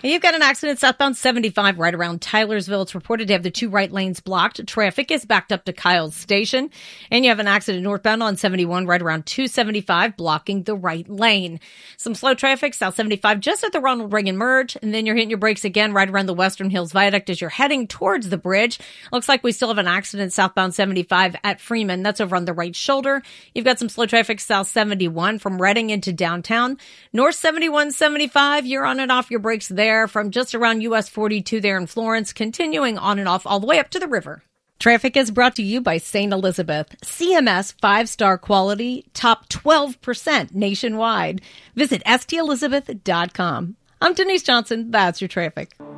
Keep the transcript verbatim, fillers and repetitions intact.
You've got an accident southbound seventy-five right around Tylersville. It's reported to have the two right lanes blocked. Traffic is backed up to Kyle's Station. And you have an accident northbound on seventy-one right around two seventy-five, blocking the right lane. Some slow traffic south seventy-five just at the Ronald Reagan merge. And then you're hitting your brakes again right around the Western Hills Viaduct as you're heading towards the bridge. Looks like we still have an accident southbound seventy-five at Freeman. That's over on the right shoulder. You've got some slow traffic south seventy-one from Reading into downtown. North seventy-one seventy-five, you're on and off your brakes there from just around U S forty-two there in Florence, continuing on and off all the way up to the river. Traffic is brought to you by Saint Elizabeth. C M S five-star quality, top twelve percent nationwide. Visit S T Elizabeth dot com. I'm Denise Johnson. That's your traffic.